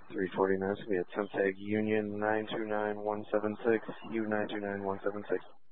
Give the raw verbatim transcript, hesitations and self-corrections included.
three forty-nine, so we had temp tag Union nine two nine one seven six, U nine two nine one seven six.